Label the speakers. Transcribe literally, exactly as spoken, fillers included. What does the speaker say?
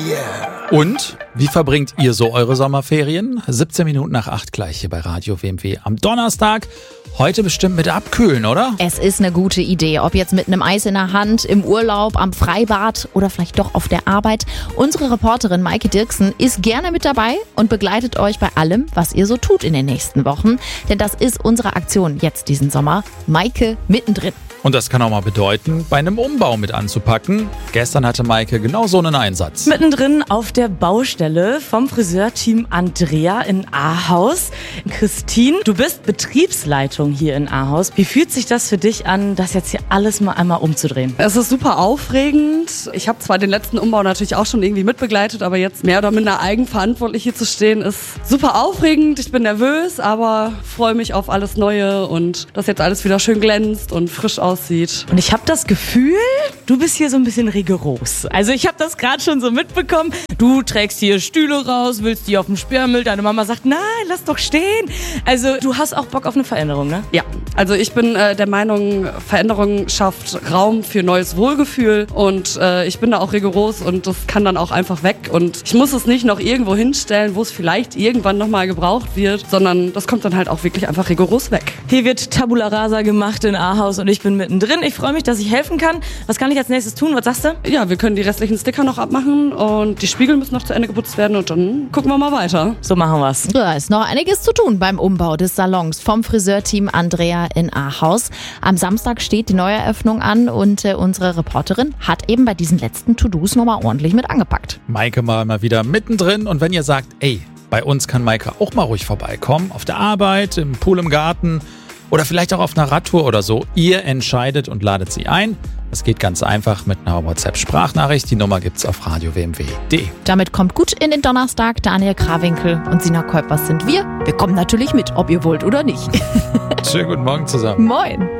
Speaker 1: yeah. Und wie verbringt ihr so eure Sommerferien? siebzehn Minuten nach acht gleich hier bei Radio W M W am Donnerstag. Heute bestimmt mit Abkühlen, oder?
Speaker 2: Es ist eine gute Idee, ob jetzt mit einem Eis in der Hand, im Urlaub, am Freibad oder vielleicht doch auf der Arbeit. Unsere Reporterin Maike Dirksen ist gerne mit dabei und begleitet euch bei allem, was ihr so tut in den nächsten Wochen. Denn das ist unsere Aktion jetzt diesen Sommer. Maike mittendrin.
Speaker 1: Und das kann auch mal bedeuten, bei einem Umbau mit anzupacken. Gestern hatte Maike genau so einen Einsatz.
Speaker 3: Mittendrin auf der Baustelle vom Friseurteam Andrea in Ahaus. Christine, du bist Betriebsleitung hier in Ahaus. Wie fühlt sich das für dich an, das jetzt hier alles mal einmal umzudrehen?
Speaker 4: Es ist super aufregend. Ich habe zwar den letzten Umbau natürlich auch schon irgendwie mitbegleitet, aber jetzt mehr oder minder eigenverantwortlich hier zu stehen, ist super aufregend. Ich bin nervös, aber freue mich auf alles Neue und dass jetzt alles wieder schön glänzt und frisch aussieht. aussieht.
Speaker 3: Und ich habe das Gefühl, du bist hier so ein bisschen rigoros. Also ich habe das gerade schon so mitbekommen. Du trägst hier Stühle raus, willst die auf dem Sperrmüll. Deine Mama sagt, nein, lass doch stehen. Also du hast auch Bock auf eine Veränderung, ne?
Speaker 4: Ja, also ich bin äh, der Meinung, Veränderung schafft Raum für neues Wohlgefühl. Und äh, ich bin da auch rigoros und das kann dann auch einfach weg. Und ich muss es nicht noch irgendwo hinstellen, wo es vielleicht irgendwann nochmal gebraucht wird, sondern das kommt dann halt auch wirklich einfach rigoros weg.
Speaker 3: Hier wird Tabula Rasa gemacht in Ahaus und ich bin mittendrin. Ich freue mich, dass ich helfen kann. Was kann ich als nächstes tun? Was sagst du?
Speaker 4: Ja, wir können die restlichen Sticker noch abmachen und die Spiegel müssen noch zu Ende geputzt werden und dann gucken wir mal weiter.
Speaker 3: So machen wir's.
Speaker 2: Da ist noch einiges zu tun beim Umbau des Salons vom Friseurteam Andrea in Ahaus. Am Samstag steht die Neueröffnung an und äh, unsere Reporterin hat eben bei diesen letzten To-Dos nochmal ordentlich mit angepackt.
Speaker 1: Maike mal, mal wieder mittendrin und wenn ihr sagt, ey, bei uns kann Maike auch mal ruhig vorbeikommen, auf der Arbeit, im Pool im Garten oder vielleicht auch auf einer Radtour oder so. Ihr entscheidet und ladet sie ein. Das geht ganz einfach mit einer WhatsApp-Sprachnachricht. Die Nummer gibt's auf radio w m w punkt d e.
Speaker 2: Damit kommt gut in den Donnerstag. Daniel Krawinkel und Sina Kolpers sind wir. Wir kommen natürlich mit, ob ihr wollt oder nicht.
Speaker 1: Schönen guten Morgen zusammen.
Speaker 2: Moin.